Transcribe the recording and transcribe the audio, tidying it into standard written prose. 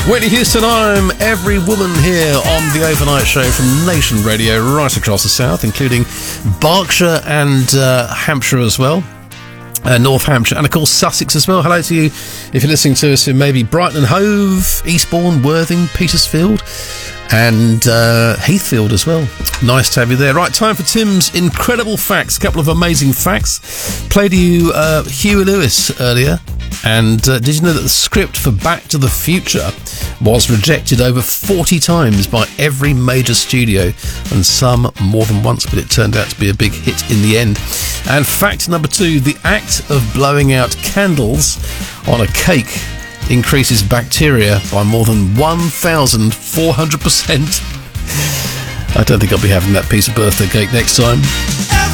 Whitney Houston, I'm Every Woman here on the Overnight Show from Nation Radio right across the south, including Berkshire and Hampshire as well. North Hampshire and of course Sussex as well. Hello to you if you're listening to us in maybe Brighton and Hove, Eastbourne, Worthing, Petersfield and Heathfield as well. Nice to have you there. Right, time for Tim's Incredible Facts. A couple of amazing facts. Played you Huey Lewis earlier, and did you know that the script for Back to the Future was rejected over 40 times by every major studio, and some more than once, but it turned out to be a big hit in the end. And fact number 2, the act of blowing out candles on a cake increases bacteria by more than 1,400%. I don't think I'll be having that piece of birthday cake next time.